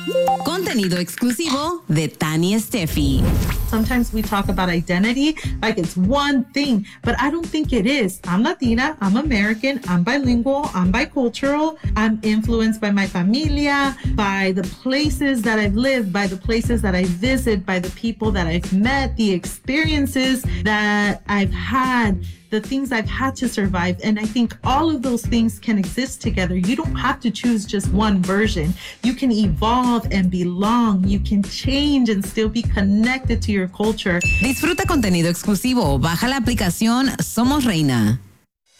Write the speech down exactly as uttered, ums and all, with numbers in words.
Contenido exclusivo de Tani Steffi. Sometimes we talk about identity like it's one thing, but I don't think it is. I'm Latina, I'm American, I'm bilingual, I'm bicultural, I'm influenced by my familia, by the places that I've lived, by the places that I visit, by the people that I've met, the experiences that I've had, the things I've had to survive. And I think all of those things can exist together. You don't have to choose just one version. You can evolve and belong. You can change and still be connected to your culture. Disfruta contenido exclusivo. Baja la aplicación Somos Reina.